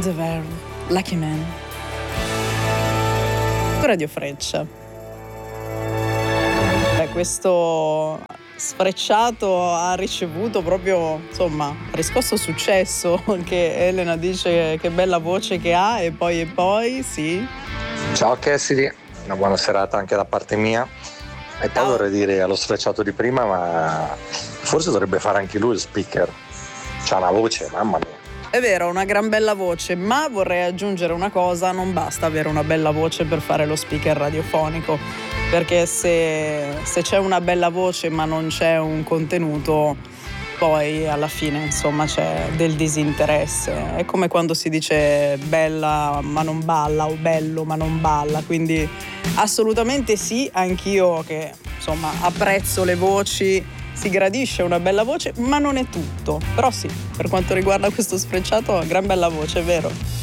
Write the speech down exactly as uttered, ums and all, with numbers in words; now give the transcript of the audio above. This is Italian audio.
The Verve, Lucky Man. Radio Freccia. Beh, questo sfrecciato ha ricevuto proprio, insomma, ha riscosso successo, che Elena dice che bella voce che ha, e poi e poi, sì. Ciao Cassidy, una buona serata anche da parte mia. E poi vorrei dire allo sfrecciato di prima, ma forse dovrebbe fare anche lui il speaker. C'ha una voce, mamma mia. È vero, una gran bella voce, ma vorrei aggiungere una cosa: non basta avere una bella voce per fare lo speaker radiofonico, perché se, se c'è una bella voce ma non c'è un contenuto, poi alla fine, insomma, c'è del disinteresse. È come quando si dice bella ma non balla, o bello ma non balla. Quindi assolutamente sì, anch'io che, insomma, apprezzo le voci, si gradisce una bella voce, ma non è tutto. Però sì, per quanto riguarda questo sfrecciato, gran bella voce, è vero.